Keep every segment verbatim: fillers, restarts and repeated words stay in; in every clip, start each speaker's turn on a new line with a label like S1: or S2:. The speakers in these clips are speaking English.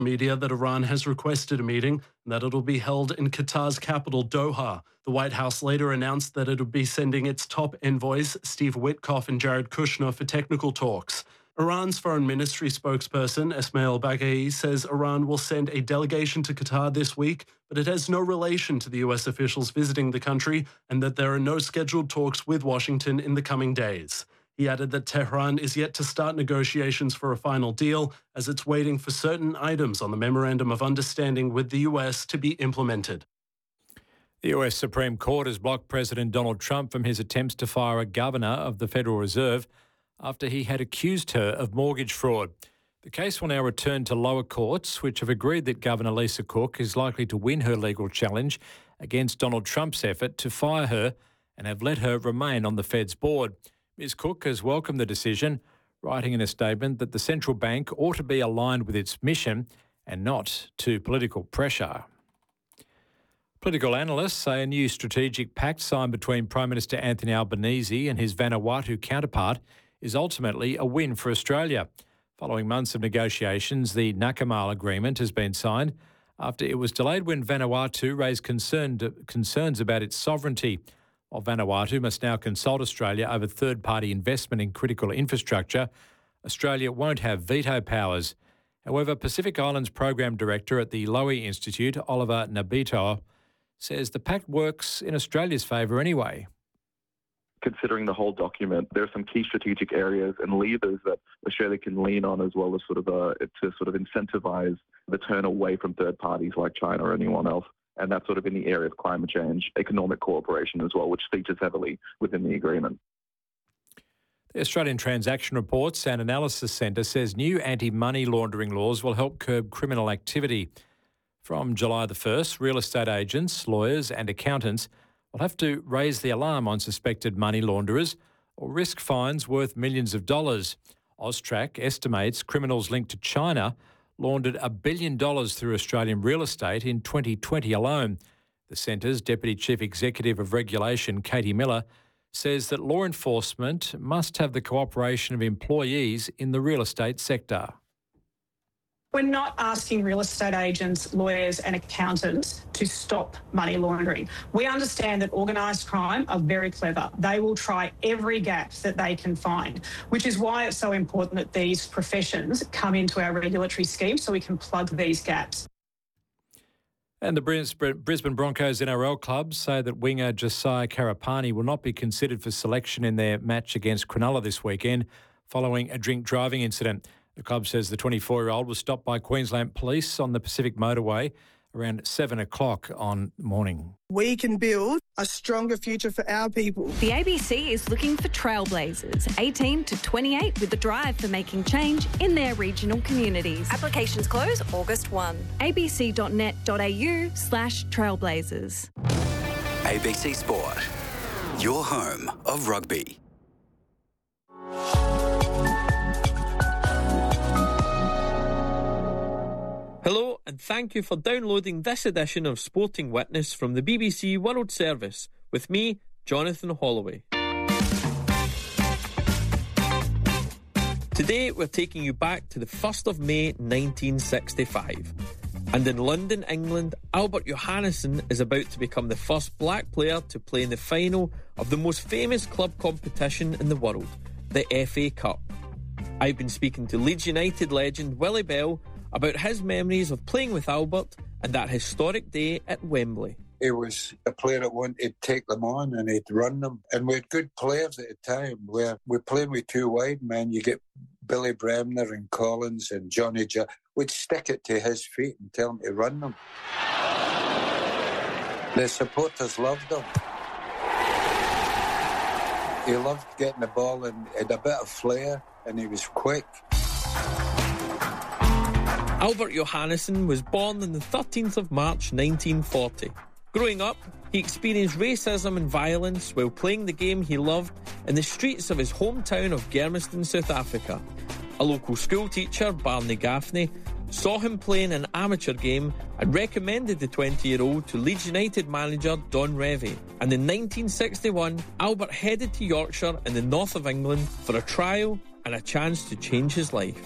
S1: Media that Iran has requested a meeting and that it'll be held in Qatar's capital, Doha. The White House later announced that it would be sending its top envoys, Steve Witkoff and Jared Kushner, for technical talks. Iran's foreign ministry spokesperson, Esmail Baghaei, says Iran will send a delegation to Qatar this week, but it has no relation to the U S officials visiting the country and that there are no scheduled talks with Washington in the coming days. He added that Tehran is yet to start negotiations for a final deal, as it's waiting for certain items on the Memorandum of Understanding with the U S to be implemented.
S2: The U S Supreme Court has blocked President Donald Trump from his attempts to fire a governor of the Federal Reserve after he had accused her of mortgage fraud. The case will now return to lower courts, which have agreed that Governor Lisa Cook is likely to win her legal challenge against Donald Trump's effort to fire her and have let her remain on the Fed's board. Miz Cook has welcomed the decision, writing in a statement that the central bank ought to be aligned with its mission and not to political pressure. Political analysts say a new strategic pact signed between Prime Minister Anthony Albanese and his Vanuatu counterpart is ultimately a win for Australia. Following months of negotiations, the Nakamal Agreement has been signed after it was delayed when Vanuatu raised concern, concerns about its sovereignty. While Vanuatu must now consult Australia over third-party investment in critical infrastructure, Australia won't have veto powers. However, Pacific Islands Program Director at the Lowy Institute, Oliver Nabito, says the pact works in Australia's favour anyway.
S3: Considering the whole document, there are some key strategic areas and levers that Australia can lean on, as well as sort of uh, to sort of incentivise the turn away from third parties like China or anyone else. And that's sort of in the area of climate change, economic cooperation as well, which features heavily within the agreement.
S2: The Australian Transaction Reports and Analysis Centre says new anti-money laundering laws will help curb criminal activity. From July the first, real estate agents, lawyers and accountants will have to raise the alarm on suspected money launderers or risk fines worth millions of dollars. Austrac estimates criminals linked to China laundered a billion dollars through Australian real estate in twenty twenty alone. The Centre's Deputy Chief Executive of Regulation, Katie Miller, says that law enforcement must have the cooperation of employees in the real estate sector.
S4: We're not asking real estate agents, lawyers and accountants to stop money laundering. We understand that organised crime are very clever. They will try every gap that they can find, which is why it's so important that these professions come into our regulatory scheme so we can plug these gaps.
S2: And the Brisbane Broncos N R L clubs say that winger Josiah Karapani will not be considered for selection in their match against Cronulla this weekend following a drink driving incident. The club says the twenty-four-year-old was stopped by Queensland Police on the Pacific Motorway around seven o'clock on morning.
S5: We can build a stronger future for our people.
S6: The A B C is looking for trailblazers, eighteen to twenty-eight, with a drive for making change in their regional communities.
S7: Applications close August first.
S6: abc.net.au slash trailblazers.
S8: A B C Sport, your home of rugby.
S9: Hello and thank you for downloading this edition of Sporting Witness from the B B C World Service with me, Jonathan Holloway. Today we're taking you back to the first of May nineteen sixty-five. And in London, England, Albert Johannesson is about to become the first black player to play in the final of the most famous club competition in the world, the F A Cup. I've been speaking to Leeds United legend Willie Bell about his memories of playing with Albert and that historic day at Wembley.
S10: He was a player that wanted to take them on and he'd run them. And we had good players at the time. Where we're playing with two wide men. You get Billy Bremner and Collins and Johnny J. We'd stick it to his feet and tell him to run them. The supporters loved him. He loved getting the ball and he had a bit of flair and he was quick.
S9: Albert Johannesson was born on the thirteenth of March nineteen forty. Growing up, he experienced racism and violence while playing the game he loved in the streets of his hometown of Germiston, South Africa. A local school teacher, Barney Gaffney, saw him playing an amateur game and recommended the twenty-year-old to Leeds United manager Don Revie. And in nineteen sixty-one, Albert headed to Yorkshire in the north of England for a trial and a chance to change his life.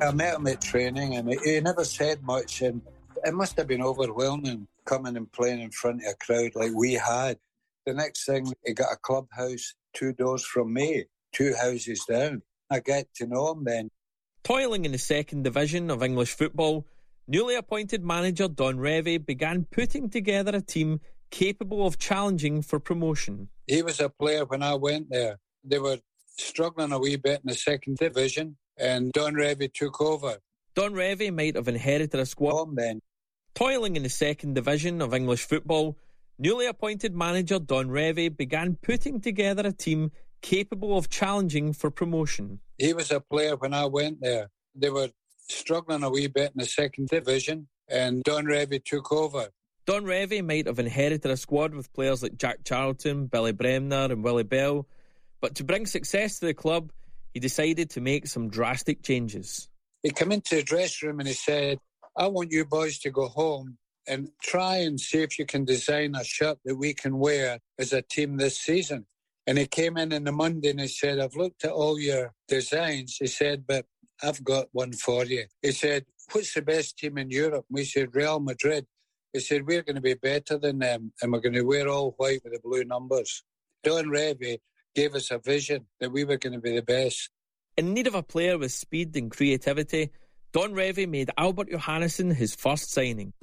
S10: I met him at training and he never said much, and it must have been overwhelming coming and playing in front of a crowd like we had. The next thing, he got a clubhouse two doors from me, two houses down. I get to know him then.
S9: Toiling in the second division of English football, newly appointed manager Don Revie began putting together a team capable of challenging for promotion.
S10: He was a player when I went there. They were struggling a wee bit in the second division, and Don Revie took over.
S9: Don Revie might have inherited a squad
S10: then.
S9: Toiling in the second division of English football, newly appointed manager Don Revie began putting together a team capable of challenging for promotion.
S10: He was a player when I went there. They were struggling a wee bit in the second division, and Don Revie took over.
S9: Don Revie might have inherited a squad with players like Jack Charlton, Billy Bremner and Willie Bell, but to bring success to the club, he decided to make some drastic changes.
S10: He came into the dressing room and he said, I want you boys to go home and try and see if you can design a shirt that we can wear as a team this season. And he came in on the Monday and he said, I've looked at all your designs. He said, but I've got one for you. He said, what's the best team in Europe? We said, Real Madrid. He said, we're going to be better than them and we're going to wear all white with the blue numbers. Don Revie gave us a vision that we were going to be the best.
S9: In need of a player with speed and creativity, Don Revie made Albert Johannesson his first signing.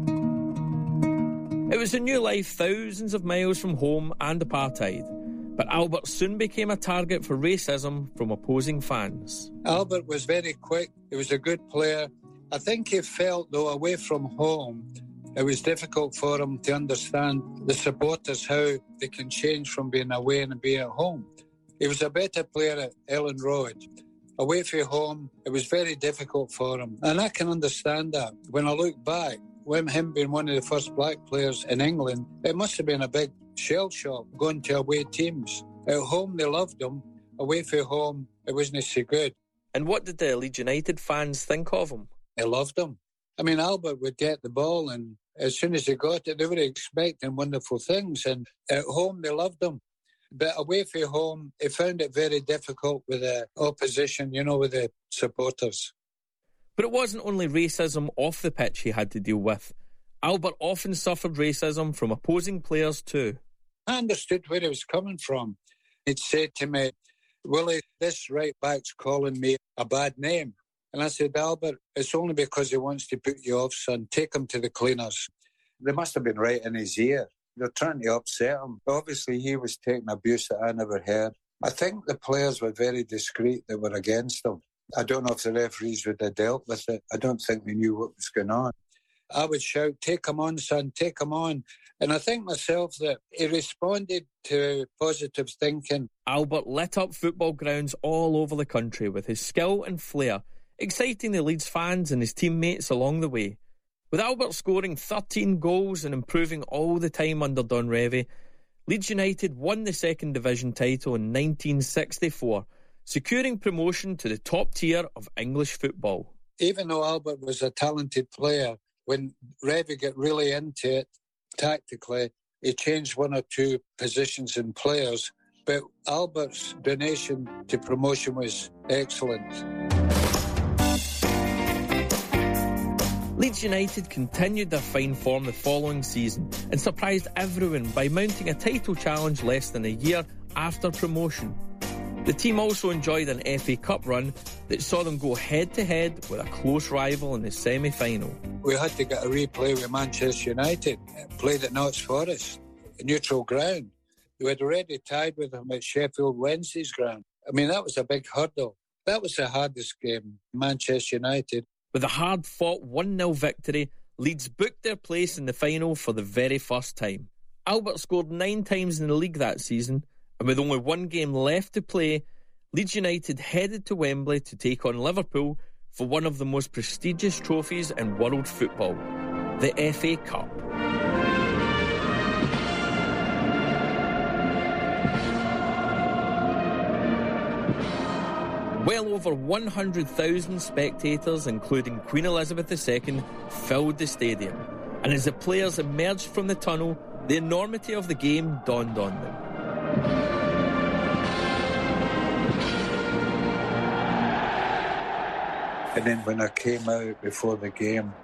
S9: It was a new life thousands of miles from home and apartheid, but Albert soon became a target for racism from opposing fans.
S10: Albert was very quick. He was a good player. I think he felt, though, away from home, it was difficult for him to understand the supporters, how they can change from being away and being at home. He was a better player at Ellen Road. Away from home, it was very difficult for him. And I can understand that. When I look back, when him being one of the first black players in England, it must have been a big shell shock going to away teams. At home, they loved him. Away from home, it wasn't so good.
S9: And what did the Leeds United fans think of him?
S10: They loved him. I mean, Albert would get the ball, and as soon as he got it, they were expecting wonderful things. And at home, they loved him. But away from home, he found it very difficult with the opposition, you know, with the supporters.
S9: But it wasn't only racism off the pitch he had to deal with. Albert often suffered racism from opposing players too.
S10: I understood where he was coming from. He'd say to me, Willie, this right back's calling me a bad name. And I said, Albert, it's only because he wants to put you off, son. Take him to the cleaners. They must have been right in his ear. They're trying to upset him. Obviously, he was taking abuse that I never heard. I think the players were very discreet that were against him. I don't know if the referees would have dealt with it. I don't think they knew what was going on. I would shout, take him on, son, take him on. And I think myself that he responded to positive thinking.
S9: Albert lit up football grounds all over the country with his skill and flair, exciting the Leeds fans and his teammates along the way. With Albert scoring thirteen goals and improving all the time under Don Revie, Leeds United won the second division title in nineteen sixty-four, securing promotion to the top tier of English football.
S10: Even though Albert was a talented player, when Revie got really into it tactically, he changed one or two positions and players. But Albert's donation to promotion was excellent.
S9: Leeds United continued their fine form the following season and surprised everyone by mounting a title challenge less than a year after promotion. The team also enjoyed an F A Cup run that saw them go head-to-head with a close rival in the semi-final.
S10: We had to get a replay with Manchester United, played at Notts Forest, a neutral ground. We had already tied with them at Sheffield Wednesday's ground. I mean, that was a big hurdle. That was the hardest game, Manchester United.
S9: With a hard-fought one nil victory, Leeds booked their place in the final for the very first time. Albert scored nine times in the league that season, and with only one game left to play, Leeds United headed to Wembley to take on Liverpool for one of the most prestigious trophies in world football, the F A Cup. Well over one hundred thousand spectators, including Queen Elizabeth the Second, filled the stadium. And as the players emerged from the tunnel, the enormity of the game dawned on them.
S10: And then when I came out before the game,